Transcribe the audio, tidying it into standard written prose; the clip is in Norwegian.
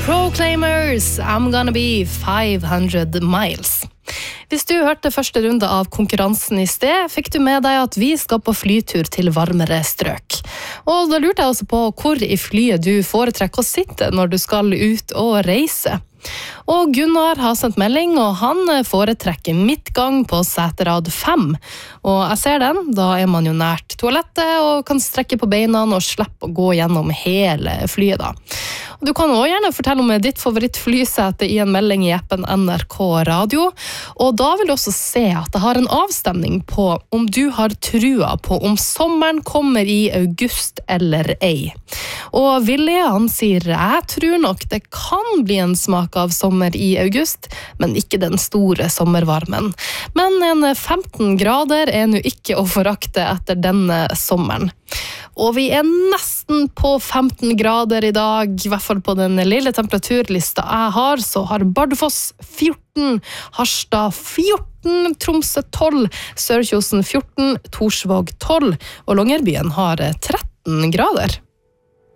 Proclaimers, I'm gonna be 500 miles. Hvis du hørte første runde av konkurransen i sted, fikk du med deg at vi skal på flytur til varmere strøk. Og da lurte jeg også på hvor i flyet du foretrekker å sitte når du skal ut og reise. Og Gunnar har sendt melding, og han foretrekker midtgang på seterad 5. Og jeg ser den, da er man jo nært toalettet og kan strekke på beina og slippe å gå gjennom hele flyet da. Du kan også gjerne fortelle om ditt favorittflysete i en melding i appen NRK Radio, og da vil du også se at det har en avstemning på om du har trua på om sommeren kommer i august eller ei. Og Willy, han sier, jeg tror nok det kan bli en smak av sommer i august, men ikke den store sommervarmen. Men en 15 grader er nå ikke å forakte etter denne sommeren. Og vi er nesten på 15 grader i dag, i hvert fall på den lille temperaturlista jeg har, så har Bardufoss 14, Harstad 14, Tromsø 12, Sørkjosen 14, Torsvåg 12, og Longyearbyen har 13 grader.